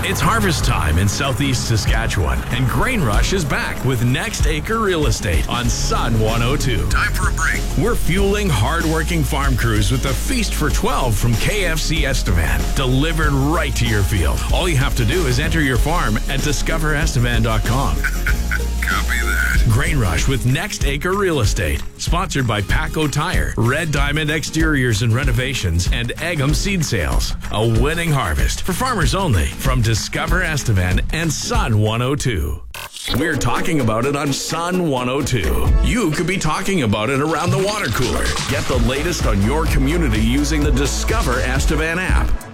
It's harvest time in southeast Saskatchewan, and Grain Rush is back with Next Acre Real Estate on Sun 102. Time for a break. We're fueling hard-working farm crews with a feast for 12 from KFC Estevan, delivered right to your field. All you have to do is enter your farm at discoverestevan.com. Copy that. Grain Rush with Next Acre Real Estate, sponsored by Paco Tire, Red Diamond Exteriors and Renovations, and Eggum Seed Sales. A winning harvest for farmers only from Discover Estevan and Sun 102. We're talking about it on Sun 102. You could be talking about it around the water cooler. Get the latest on your community using the Discover Estevan app.